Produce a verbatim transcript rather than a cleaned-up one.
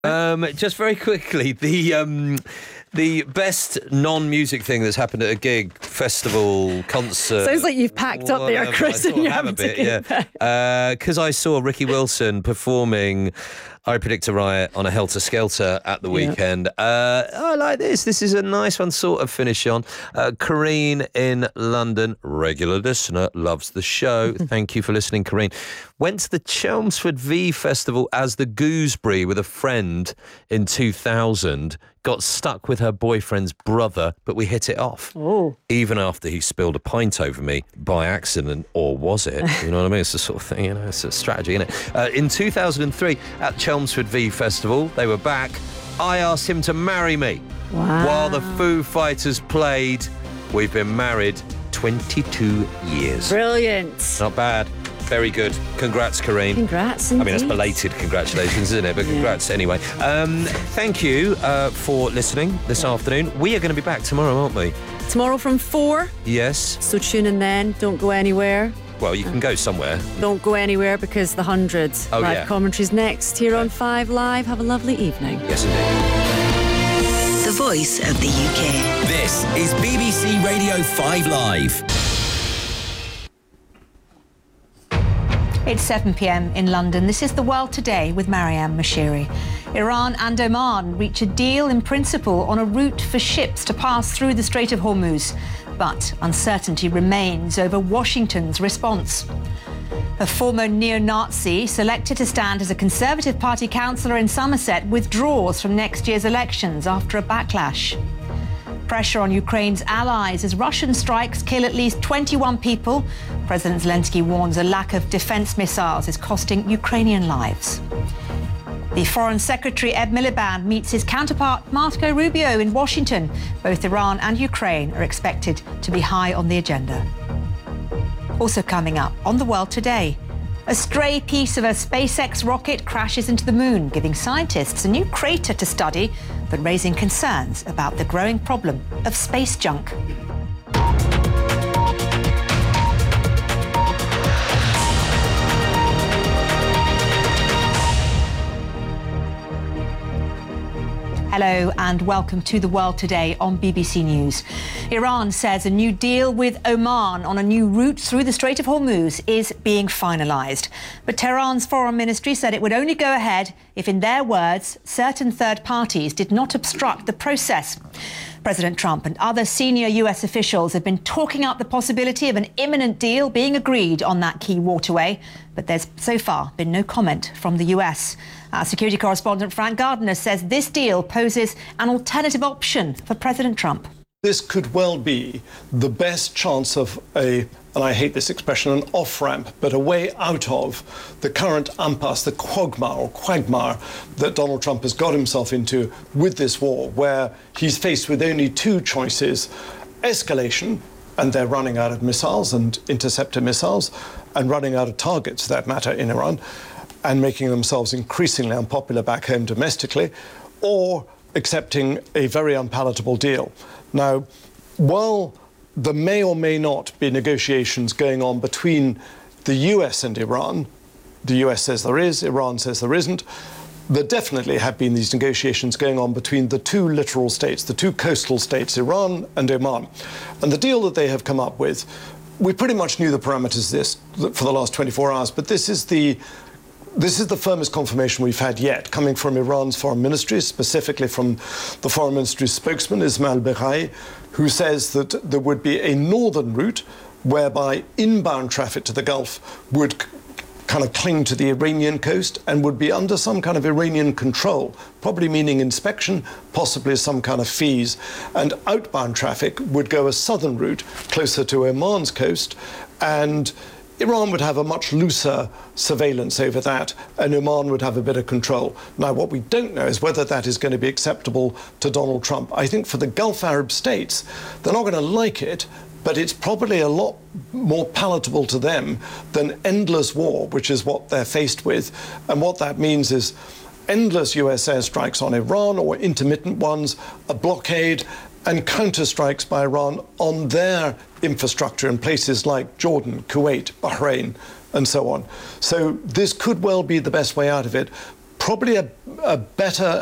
Um, just very quickly, the um, the best non-music thing that's happened at a gig, festival, concert. Sounds like you've packed up there, Chris, and you haven't a bit, yeah. Because uh, I saw Ricky Wilson performing I Predict a Riot on a Helter Skelter at the weekend. Yeah. Uh, I like this. This is a nice one, sort of finish on. Uh, Corrine in London, regular listener, loves the show. Thank you for listening, Corrine. Went to the Chelmsford V Festival as the Gooseberry with a friend in two thousand. Got stuck with her boyfriend's brother, but we hit it off. Oh. Even after he spilled a pint over me by accident, or was it? You know what I mean? It's the sort of thing, you know, it's a strategy, isn't it? Uh, in two thousand three, at Chelmsford V Festival, they were back. I asked him to marry me. Wow. While the Foo Fighters played. We've been married twenty-two years. Brilliant. Not bad. Very good. Congrats, Corrine. Congrats, indeed. I mean, that's belated congratulations, isn't it? But congrats yeah. anyway. Um, thank you uh, for listening this yeah. afternoon. We are going to be back tomorrow, aren't we? Tomorrow from four. Yes. So tune in then. Don't go anywhere. Well, you can go somewhere. Don't go anywhere because the hundred oh, live yeah. commentaries next here on Five Live. Have a lovely evening. Yes, indeed. The voice of the U K. This is B B C Radio five Live. It's seven p.m. in London. This is The World Today with Mariam Mashiri. Iran and Oman reach a deal in principle on a route for ships to pass through the Strait of Hormuz. But uncertainty remains over Washington's response. A former neo-Nazi selected to stand as a Conservative Party councillor in Somerset withdraws from next year's elections after a backlash. Pressure on Ukraine's allies as Russian strikes kill at least twenty-one people. President Zelensky warns a lack of defence missiles is costing Ukrainian lives. The Foreign Secretary Ed Miliband meets his counterpart Marco Rubio in Washington. Both Iran and Ukraine are expected to be high on the agenda. Also coming up on The World Today, a stray piece of a SpaceX rocket crashes into the moon, giving scientists a new crater to study, but raising concerns about the growing problem of space junk. Hello and welcome to The World Today on B B C News. Iran says a new deal with Oman on a new route through the Strait of Hormuz is being finalised. But Tehran's foreign ministry said it would only go ahead if, in their words, certain third parties did not obstruct the process. President Trump and other senior U S officials have been talking up the possibility of an imminent deal being agreed on that key waterway, but there's so far been no comment from the U S. Our security correspondent Frank Gardner says this deal poses an alternative option for President Trump. This could well be the best chance of a, and I hate this expression, an off-ramp, but a way out of the current impasse, the quagmire or quagmire that Donald Trump has got himself into with this war, where he's faced with only two choices: escalation, and they're running out of missiles and interceptor missiles, and running out of targets, for that matter, in Iran, and making themselves increasingly unpopular back home domestically, or accepting a very unpalatable deal. Now, while there may or may not be negotiations going on between the U S and Iran, the U S says there is, Iran says there isn't, there definitely have been these negotiations going on between the two littoral states, the two coastal states, Iran and Oman. And the deal that they have come up with, we pretty much knew the parameters of this for the last twenty-four hours, but this is the This is the firmest confirmation we've had yet, coming from Iran's foreign ministry, specifically from the foreign ministry's spokesman, Ismail Beghai, who says that there would be a northern route whereby inbound traffic to the Gulf would kind of cling to the Iranian coast and would be under some kind of Iranian control, probably meaning inspection, possibly some kind of fees. And outbound traffic would go a southern route closer to Oman's coast, and Iran would have a much looser surveillance over that, and Oman would have a bit of control. Now, what we don't know is whether that is going to be acceptable to Donald Trump. I think for the Gulf Arab states, they're not going to like it, but it's probably a lot more palatable to them than endless war, which is what they're faced with. And what that means is endless U S airstrikes on Iran, or intermittent ones, a blockade, and counterstrikes by Iran on their infrastructure in places like Jordan, Kuwait, Bahrain, and so on. So this could well be the best way out of it. probably a, a better